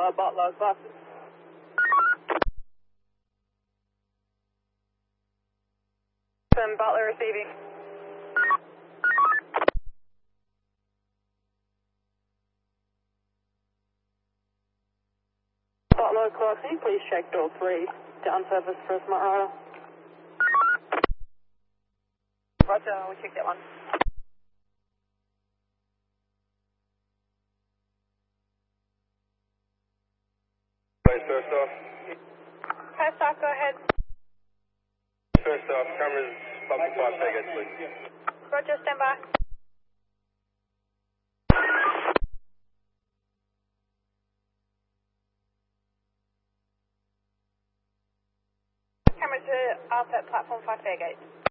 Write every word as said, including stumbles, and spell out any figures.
Tower, Butler, glasses. From Butler receiving. Butler, crossing, please check door three. Down service for Smart Rider. Roger, we check that one. First off. First off, go ahead. First off, cameras public five takeouts, please. Roger, stand by. Camera to outset platform five takeouts.